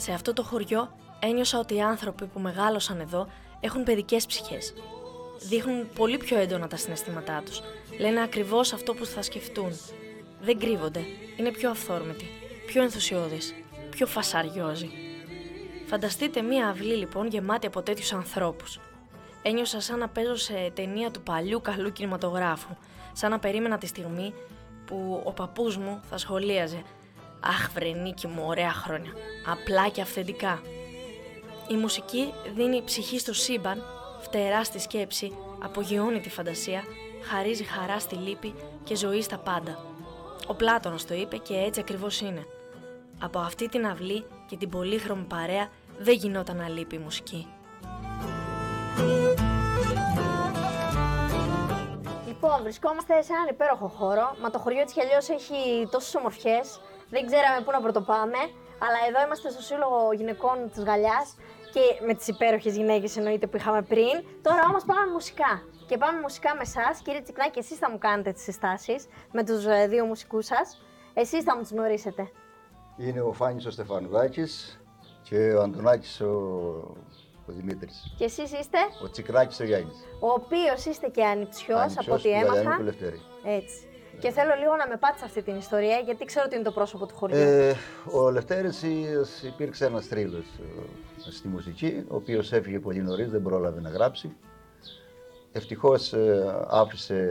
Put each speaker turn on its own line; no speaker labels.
Σε αυτό το χωριό ένιωσα ότι οι άνθρωποι που μεγάλωσαν εδώ έχουν παιδικές ψυχές. Δείχνουν πολύ πιο έντονα τα συναισθήματά τους. Λένε ακριβώς αυτό που θα σκεφτούν. Δεν κρύβονται. Είναι πιο αυθόρμητοι, πιο ενθουσιώδεις, πιο φασαριόζοι. Φανταστείτε μία αυλή λοιπόν γεμάτη από τέτοιους ανθρώπους. Ένιωσα σαν να παίζω σε ταινία του παλιού καλού κινηματογράφου, σαν να περίμενα τη στιγμή που ο παππούς μου θα σχολίαζε «Αχ βρε Νίκη μου, ωραία χρόνια, απλά και αυθεντικά». Η μουσική δίνει ψυχή στο σύμπαν, φτερά στη σκέψη, απογειώνει τη φαντασία, χαρίζει χαρά στη λύπη και ζωή στα πάντα. Ο Πλάτωνας το είπε και έτσι ακριβώς είναι. Από αυτή την αυλή και την πολύχρωμη παρέα δεν γινόταν να λείπει η μουσική.
Λοιπόν, βρισκόμαστε σε έναν υπέροχο χώρο, μα το χωριό έτσι κι αλλιώς έχει τόσες ομορφιές, δεν ξέραμε πού να πρωτοπάμε, αλλά εδώ είμαστε στο Σύλλογο Γυναικών της Γαλλιάς και με τις υπέροχες γυναίκες εννοείται που είχαμε πριν. Τώρα όμως πάμε μουσικά. Και πάμε μουσικά με εσάς, κύριε Τσικλάκη, εσείς θα μου κάνετε τις συστάσεις με τους δύο μουσικούς σας. Εσείς θα μου τους γνωρίσετε.
Είναι ο Φάνης ο Στεφανουδάκης και ο Αντωνάκης ο Δημήτρης.
Και εσείς είστε?
Ο Τσικλάκης ο Γιάννης.
Ο οποίος είστε και ανιψιός, από ό,τι έμαθα. Έτσι. Και θέλω λίγο να με πάτε σε αυτή την ιστορία, γιατί ξέρω ότι είναι το πρόσωπο του χωριού.
Ο Λευτέρης υπήρξε ένας θρύλος στη μουσική, ο οποίος έφυγε πολύ νωρίς, δεν πρόλαβε να γράψει. Ευτυχώς άφησε